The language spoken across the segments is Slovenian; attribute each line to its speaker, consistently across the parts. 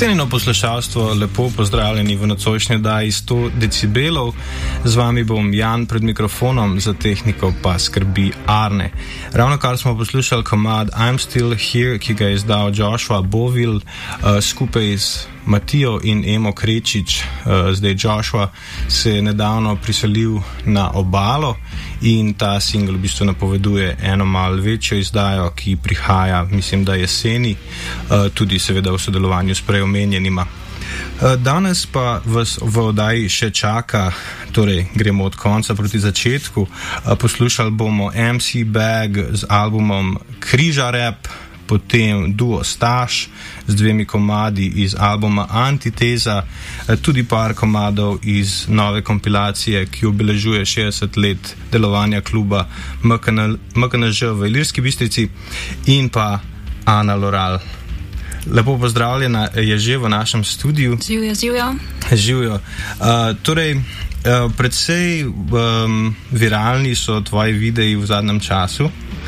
Speaker 1: Cenjeno poslušalstvo, lepo pozdravljeni v nocojšnji oddaji 100 decibelov. Z vami bom Jan pred mikrofonom, za tehniko pa skrbi Arne. Ravno kar smo poslušali komad I'm Still Here, ki ga je izdal Joshua Bovil skupaj z Matijo in Emo Krečič. Zdaj Joshua se je nedavno priselil na Obalo in ta singl v bistvu napoveduje eno malo večjo izdajo, ki prihaja, mislim, da jeseni, tudi seveda v sodelovanju s preomenjenima. Danes pa vas v oddaji še čaka, torej gremo od konca proti začetku. Poslušali bomo MC Bag z albumom Križa Rap, potem duo Staš z 2 komadi iz albuma Antiteza, tudi par komadov iz nove kompilacije, ki obeležuje 60 let delovanja kluba MKNŽ v Ilirski Bistrici, in pa Ana Loral. Lepo pozdravljena, je že v našem studiu. Živjo. Torej, predvsej viralni so tvoji videi v zadnjem času,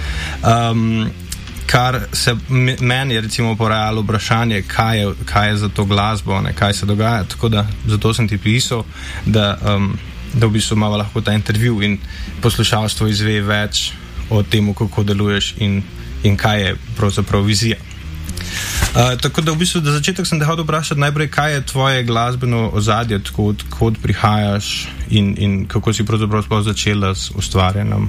Speaker 1: kar se meni je recimo porajalo vprašanje, kaj je za to glasbo, ne, kaj se dogaja, tako da zato sem ti pisal, da v bistvu malo lahko ta intervju in poslušalstvo izve več o tem, kako deluješ in kaj je pravzaprav vizija. Tako da v bistvu za začetek sem te hotel vprašati najprej, kaj je tvoje glasbeno ozadje, odkod prihajaš in kako si pravzaprav sploh začela s ustvarjanjem.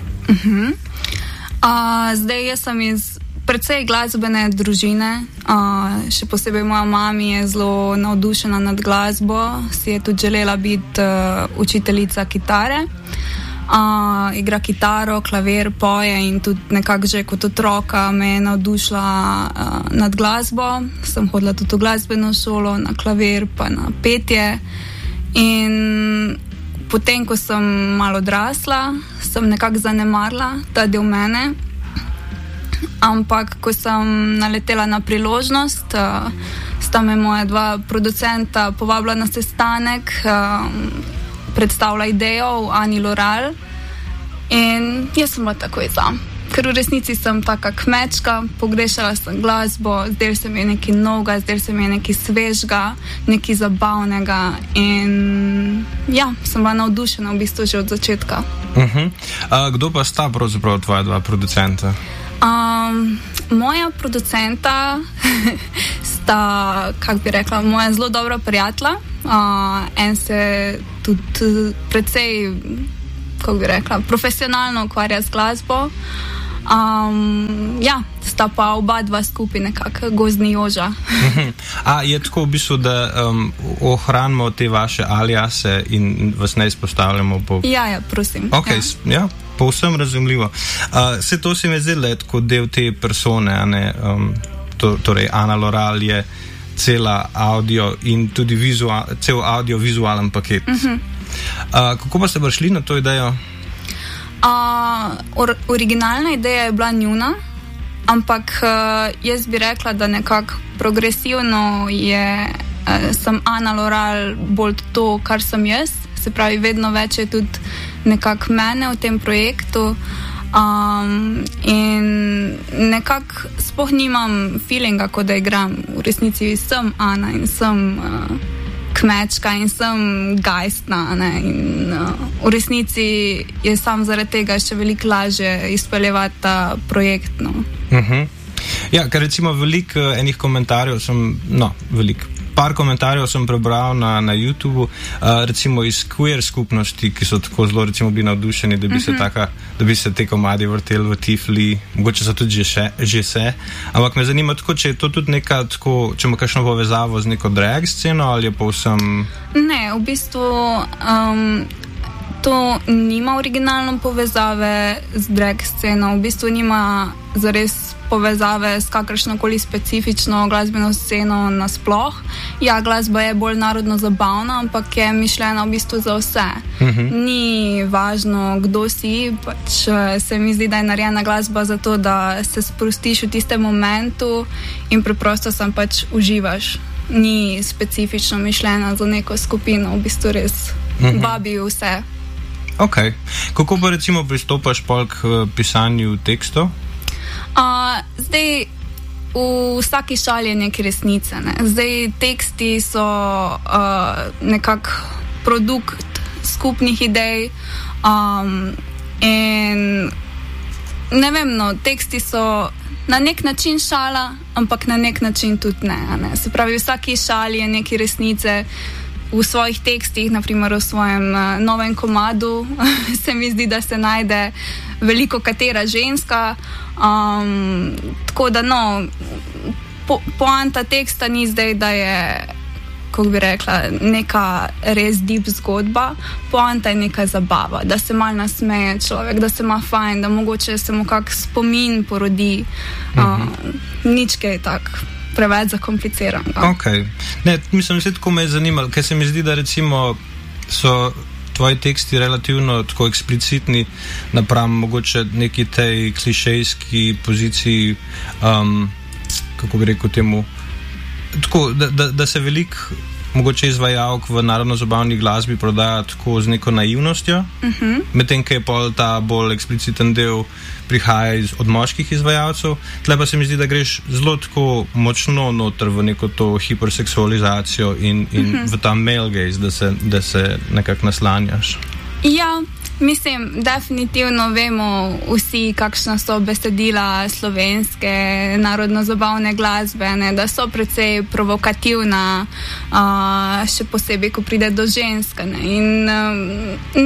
Speaker 2: Zdaj jaz sem iz precej glasbene družine, še posebej moja mami je zelo navdušena nad glasbo, si je tudi želela biti učiteljica kitare. Igra kitaro, klavir, poje in tudi nekako že kot otroka me je navdušila nad glasbo. Sem hodila tudi v glasbeno šolo, na klavir pa na petje. In potem, ko sem malo odrasla, sem nekako zanemarila ta del mene. Ampak, ko sem naletela na priložnost, sta me moja 2 producenta povabila na sestanek, predstavila idejo v Ani Loral in jaz sem bila takoj za. Ker v resnici sem taka kmečka, pogrešala sem glasbo, zdaj se mi je nekaj novega, zdaj se mi je nekaj svežega, nekaj zabavnega in ja, sem bila navdušena v bistvu že od začetka.
Speaker 1: Kdo pa sta pravzaprav tvoja 2 producenta?
Speaker 2: Moja producenta sta, kako bi rekla, moja zelo dobra prijatelja. En se tudi precej, kako bi rekla, profesionalno ukvarja z glasbo. Ja, sta pa oba 2 skupaj nekako gozdni joža.
Speaker 1: Je tako v bistvu, da ohranimo te vaše aliase in vas ne izpostavljamo po...
Speaker 2: Ja, prosim.
Speaker 1: Ok, ja. Povsem razumljivo. Vse to se mi je zdelo kot del te persone, torej Ana Loral je cela audio in tudi cel audio-vizualen paket. Kako pa ste prišli na to idejo?
Speaker 2: Originalna ideja je bila njuna, ampak jaz bi rekla, da nekako progresivno sem Ana Loral bolj to, kar sem jaz. Se pravi, vedno več je tudi nekako mene v tem projektu in nekako sploh nimam feelinga, kot da igram. V resnici sem Ana in sem kmečka in sem gajstna, ne? In v resnici je sam zaradi tega še veliko lažje izpeljevati ta projekt.
Speaker 1: Ja, ker recimo veliko enih komentarjev par komentarjev sem prebral na YouTubu, recimo iz queer skupnosti, ki so tako zelo recimo bili navdušeni, da bi se te komadi vrteli v Tifli, mogoče so tudi že se, ampak me zanima tako, če je to tudi neka tako, če ima kakšno povezavo z neko drag sceno ali je povsem...
Speaker 2: Ne, v bistvu to nima originalno povezave z drag sceno, v bistvu nima zares povezave s kakršnokoli specifično glasbeno sceno nasploh. Ja, glasba je bolj narodno zabavna, ampak je mišljena v bistvu za vse. Ni važno, kdo si, pač se mi zdi, da je narejena glasba za to, da se sprostiš v tistem momentu in preprosto sam pač uživaš. Ni specifično mišljena za neko skupino, v bistvu res vabi vse.
Speaker 1: Ok. Kako pa recimo pristopaš k pisanju tekstov?
Speaker 2: Zdaj, v vsaki šali je nekaj resnice. Ne? Zdaj, teksti so nekak produkt skupnih idej in ne vem, no, teksti so na nek način šala, ampak na nek način tudi ne. Se pravi, v vsaki šali je nekaj resnice. V svojih tekstih, naprimer v svojem novem komadu, se mi zdi, da se najde veliko katera ženska. Tako da, no, poanta teksta ni zdaj, da je, kako bi rekla, neka res deep zgodba. Poanta je neka zabava, da se malo nasmeje človek, da se ima fajn, da mogoče se mu kak spomin porodi. Nič kaj tak preveč zakompliciran.
Speaker 1: Okay. Ne, mislim, da se tako me je zanimalo, ker se mi zdi, da recimo so tvoji teksti relativno tako eksplicitni napram mogoče neki tej klišejski poziciji, kako bi rekel temu, tako, da se veliko mogoče izvajalk v narodno-zabavni glasbi prodaja tako z neko naivnostjo, medtem ko je pol ta bolj ekspliciten del prihaja od moških izvajalcev. Tle pa se mi zdi, da greš zelo tako močno noter v neko to hiperseksualizacijo in v ta male gaze, da se nekako naslanjaš.
Speaker 2: Ja, mislim, definitivno vemo vsi, kakšna so besedila slovenske narodno-zabavne glasbe, ne, da so precej provokativna, še posebej, ko pride do ženske. Ne, in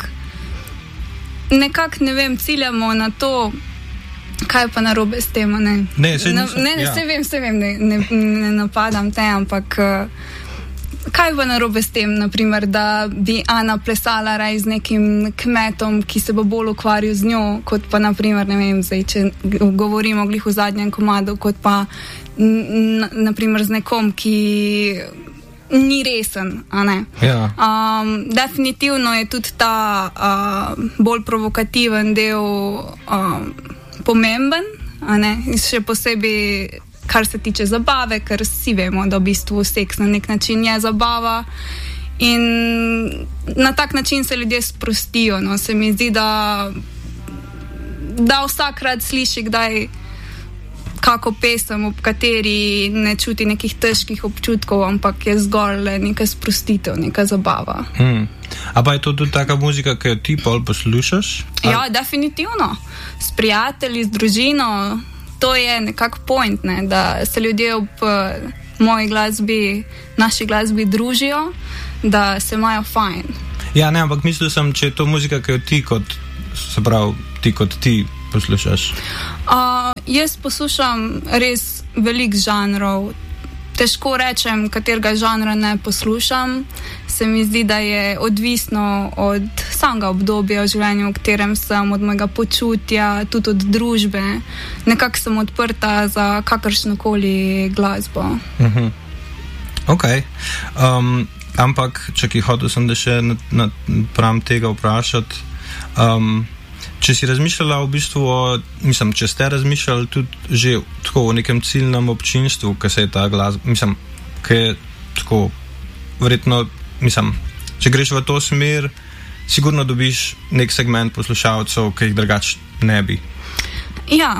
Speaker 2: nekako, ne vem, ciljamo na to, kaj pa narobe s tem. Se vem, ne napadam te, ampak kaj pa narobe s tem, naprimer, da bi Ana plesala raj z nekim kmetom, ki se bo bolj ukvarjal z njo, kot pa, naprimer, ne vem, zdaj, če govorimo glih v zadnjem komadu, kot pa, naprimer, z nekom, ki ni resen, a ne?
Speaker 1: Ja.
Speaker 2: Definitivno je tudi ta bolj provokativen del pomemben, a ne? Še posebej kar se tiče zabave, ker vsi vemo, da v bistvu seks na nek način je zabava in na tak način se ljudje sprostijo. No. Se mi zdi, da vsak rad sliši kdaj kako pesem, ob kateri ne čuti nekih težkih občutkov, ampak je zgolj neka sprostitev, neka zabava.
Speaker 1: A pa je to tudi taka muzika, ki jo ti pol poslušaš?
Speaker 2: Ja, definitivno. S prijatelji, z družino. To je nekako point, ne, da se ljudje ob moji glasbi, naši glasbi družijo, da se imajo fajn.
Speaker 1: Ja, ne, ampak mislil sem, če je to muzika, ki jo ti kot ti poslušaš.
Speaker 2: Jaz poslušam res veliko žanrov. Težko rečem, katerega žanra ne poslušam. Se mi zdi, da je odvisno od samega obdobja v življenju, v katerem sem, od mojega počutja, tudi od družbe. Nekako sem odprta za kakršnokoli glasbo.
Speaker 1: Ok. Ampak, hotel sem da še napram tega vprašati. Če si razmišljala v bistvu če ste razmišljali tudi že tako o nekem ciljnem občinstvu, ki se je ta glasba, ki je tako, verjetno, če greš v to smer, sigurno dobiš nek segment poslušalcev, ki jih drugače ne bi.
Speaker 2: Ja,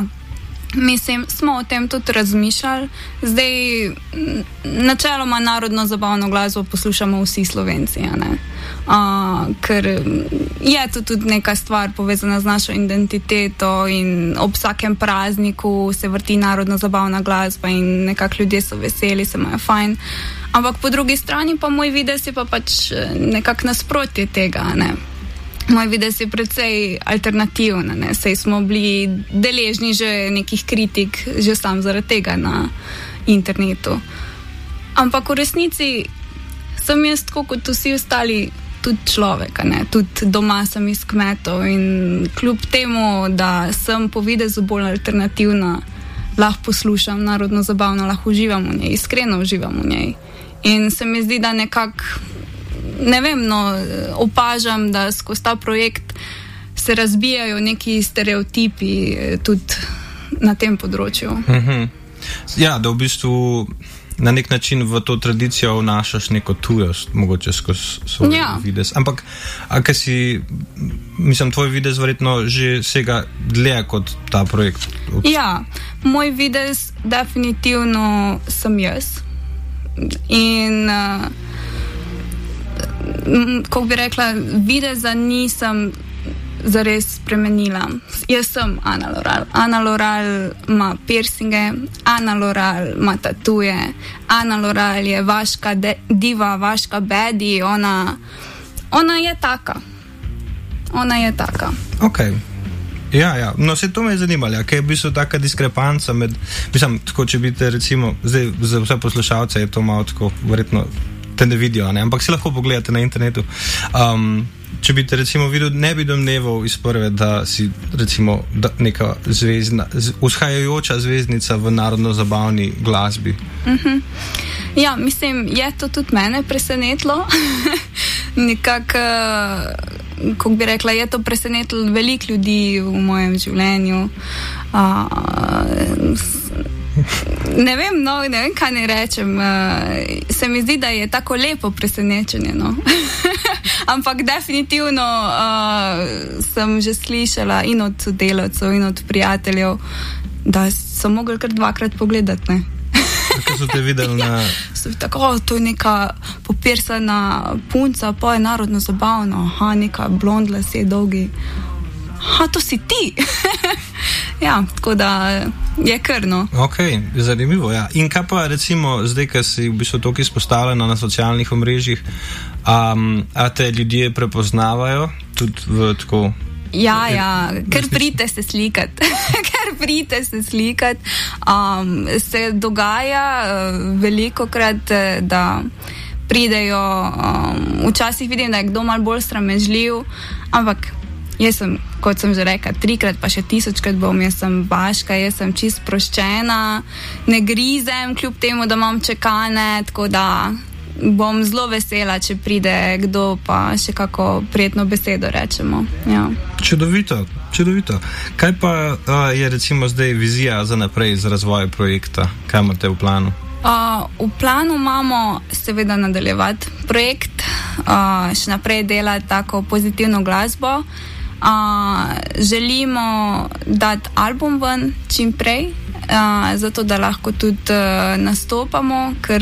Speaker 2: smo o tem tudi razmišljali. Zdaj, načeloma narodno-zabavno glasbo poslušamo vsi Slovenci, ne? Ker je to tudi neka stvar povezana z našo identiteto in ob vsakem prazniku se vrti narodno-zabavna glasba in nekako ljudje so veseli, se imajo fajn. Ampak po drugi strani pa moj videz je pa pač nekako nasprotje tega, ne? Moj videz je precej alternativen, ne? Sej smo bili deležni že nekih kritik, že sam zaradi tega na internetu. Ampak v resnici sem jaz tako kot vsi ostali tudi človek, ne? Tudi doma sem iz kmetov in kljub temu, da sem po videzu bolj alternativna, lahko poslušam narodno-zabavno, lahko uživam v njej, iskreno uživam v njej. In se mi zdi, da nekako, ne vem, opažam, da skozi ta projekt se razbijajo neki stereotipi tudi na tem področju.
Speaker 1: Ja, da v bistvu na nek način v to tradicijo vnašaš neko tujost, mogoče skozi svoj videz. Ampak, tvoj videz verjetno že sega dlje kot ta projekt.
Speaker 2: Ja, moj videz definitivno sem jaz. In kako bi rekla, videza nisem zares spremenila. Jaz sem Ana Loral. Ana Loral ima piercinge, Ana Loral ima tatuje, Ana Loral je vaška diva, vaška bedi, ona je taka. Ona je taka.
Speaker 1: Ok. Ja. No, se to me je zanimalo, kaj je v bistvu taka diskrepanca med, tako, če bi te recimo, zdaj za vse poslušalce je to malo tako, verjetno te ne vidijo, ne? Ampak si lahko pogledate na internetu. Če bi te recimo videl, ne bi domneval iz prve, da si recimo neka vzhajajoča zvezdnica v narodno-zabavni glasbi.
Speaker 2: Ja, mislim, je to tudi mene presenetilo. Nekako, kako bi rekla, je to presenetilo veliko ljudi v mojem življenju. Ne vem, kaj ne rečem. Se mi zdi, da je tako lepo presenečenje, no. Ampak definitivno sem že slišala in od sodelavcev in od prijateljev, da so mogli kar 2-krat pogledati, ne.
Speaker 1: Kako so te videli na...
Speaker 2: Tako, to je neka popirsana punca, pa je narodno zabavno. Neka blond lasje dolgi. To si ti! Ja, tako da je krno.
Speaker 1: Ok, zanimivo, ja. In kaj pa recimo zdaj, ko si v bistvu toliko izpostavljena na socialnih omrežjih, a te ljudje prepoznavajo tudi v tako...
Speaker 2: Ja, ker pridite se slikati. Se dogaja velikokrat, da pridejo, včasih vidim, da je kdo malo bolj sramežljiv, ampak jaz sem, kot sem že rekla, 3-krat pa še 1000-krat bom, jaz sem vaška, jaz sem čisto sproščena, ne grizem, kljub temu, da imam čekane, tako da bom zelo vesela, če pride kdo, pa še kako prijetno besedo rečemo. Ja.
Speaker 1: Čudovito. Kaj pa je recimo zdaj vizija za naprej za razvoj projekta? Kaj imate v planu?
Speaker 2: V planu imamo seveda nadaljevati projekt, še naprej delati tako pozitivno glasbo. Želimo dati album ven čim prej, zato da lahko tudi nastopamo, ker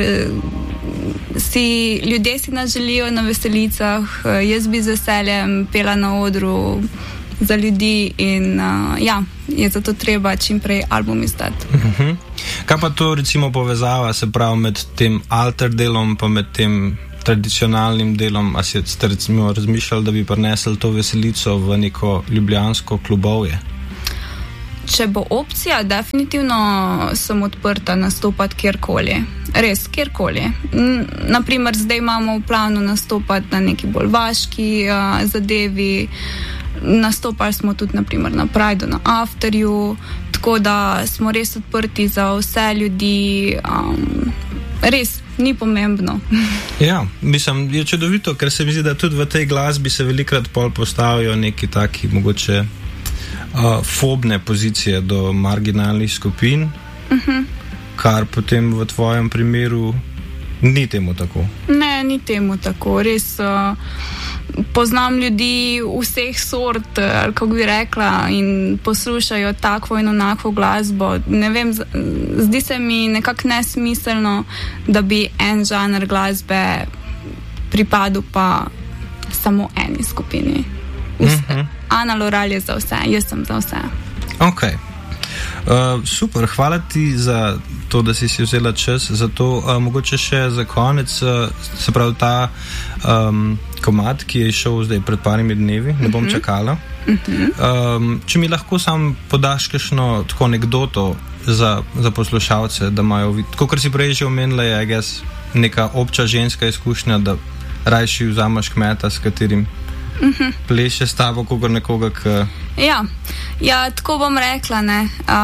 Speaker 2: ljudje si nas želijo na veselicah, jaz bi z veseljem pela na odru za ljudi in je zato treba čim prej album izdati.
Speaker 1: Kaj pa to recimo povezava, se pravi, med tem alter delom pa med tem tradicionalnim delom, a ste recimo razmišljali, da bi prinesli to veselico v neko ljubljansko klubovje?
Speaker 2: Če bo opcija, definitivno sem odprta nastopati kjerkoli. Res, kjerkoli. Naprimer, zdaj imamo v planu nastopati na neki bolj vaški zadevi. Nastopali smo tudi naprimer na Prideu, na Afterju, tako da smo res odprti za vse ljudi. Res, ni pomembno.
Speaker 1: Ja, mislim, je čudovito, ker se mi zdi, da tudi v tej glasbi se velikrat pol postavijo neki taki mogoče fobne pozicije do marginalnih skupin, kar potem v tvojem primeru ni temu tako.
Speaker 2: Ne, ni temu tako. Res poznam ljudi vseh sort, ali kako bi rekla, in poslušajo takvo in onako glasbo. Ne vem, zdi se mi nekako nesmiselno, da bi en žanr glasbe pripadal pa samo eni skupini. Ana Loral je za vse, jaz sem za vse.
Speaker 1: Ok. Super, hvala ti za to, da si vzela čas za to. Mogoče še za konec, se pravi ta komad, ki je išel zdaj pred parimi dnevi, ne bom čakala. Če mi lahko sam podaš kakšno tako anekdoto za poslušalce, da imajo tako, kar si prej že omenila, je neka obča ženska izkušnja, da rajši vzameš kmeta, s katerim pleše s tabo, kot nekoga,
Speaker 2: Ja, tako bom rekla, ne.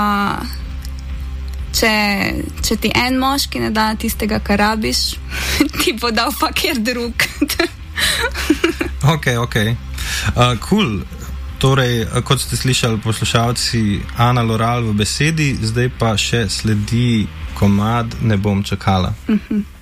Speaker 2: Če ti en moški ne da tistega, kar rabiš, ti bo dal pa kjer drug.
Speaker 1: Ok. Cool. Torej, kot ste slišali poslušalci, Ana Loral v besedi, zdaj pa še sledi komad Ne bom čakala.